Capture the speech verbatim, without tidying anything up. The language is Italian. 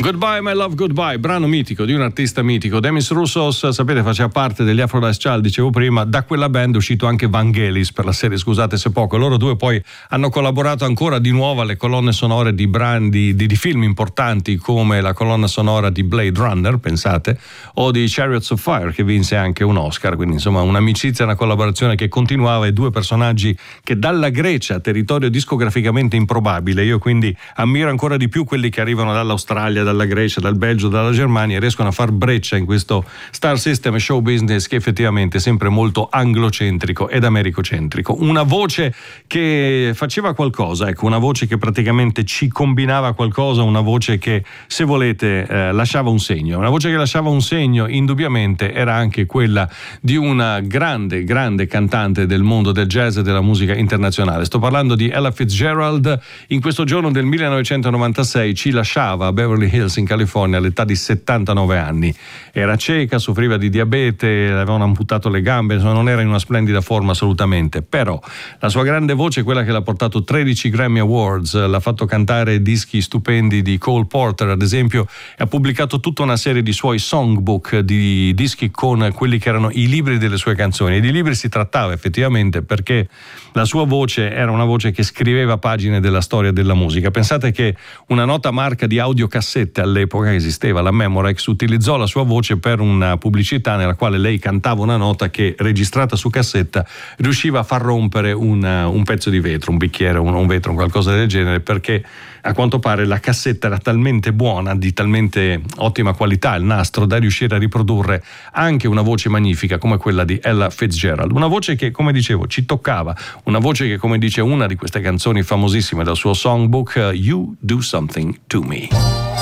Goodbye My Love Goodbye, brano mitico di un artista mitico. Demis Roussos, sapete, faceva parte degli Aphrodite Child, dicevo prima. Da quella band è uscito anche Vangelis per la serie Scusate se poco. Loro due poi hanno collaborato ancora di nuovo alle colonne sonore di brandi di, di film importanti, come la colonna sonora di Blade Runner, pensate, o di Chariots of Fire, che vinse anche un Oscar. Quindi insomma un'amicizia, una collaborazione che continuava, e due personaggi che dalla Grecia, territorio discograficamente improbabile, io quindi ammiro ancora di più quelli che arrivano dall'Australia, dalla Grecia, dal Belgio, dalla Germania, e riescono a far breccia in questo star system show business che effettivamente è sempre molto anglocentrico ed americocentrico. Una voce che faceva qualcosa, ecco, una voce che praticamente ci combinava qualcosa, una voce che, se volete, eh, lasciava un segno. Una voce che lasciava un segno, indubbiamente, era anche quella di una grande, grande cantante del mondo del jazz e della musica internazionale. Sto parlando di Ella Fitzgerald. In questo giorno del millenovecentonovantasei ci lasciava a Beverly Hills in California all'età di settantanove anni. Era cieca, soffriva di diabete, le avevano amputato le gambe, insomma non era in una splendida forma assolutamente, però la sua grande voce è quella che l'ha portato tredici Grammy Awards, l'ha fatto cantare dischi stupendi di Cole Porter ad esempio, e ha pubblicato tutta una serie di suoi songbook, di dischi con quelli che erano i libri delle sue canzoni, e di libri si trattava effettivamente, perché la sua voce era una voce che scriveva pagine della storia della musica. Pensate che una nota marca di audiocassette all'epoca che esisteva, la Memorex, utilizzò la sua voce per una pubblicità nella quale lei cantava una nota che, registrata su cassetta, riusciva a far rompere una, un pezzo di vetro, un bicchiere, un, un vetro, qualcosa del genere, perché a quanto pare la cassetta era talmente buona, di talmente ottima qualità il nastro, da riuscire a riprodurre anche una voce magnifica come quella di Ella Fitzgerald. Una voce che, come dicevo, ci toccava, una voce che, come dice una di queste canzoni famosissime dal suo songbook, You Do Something To Me.